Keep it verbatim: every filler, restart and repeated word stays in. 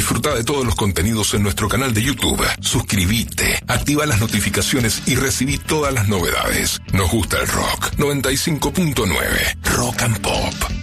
Disfruta de todos los contenidos en nuestro canal de YouTube. Suscríbete, activa las notificaciones y recibí todas las novedades. Nos gusta el rock. noventa y cinco punto nueve Rock and Pop.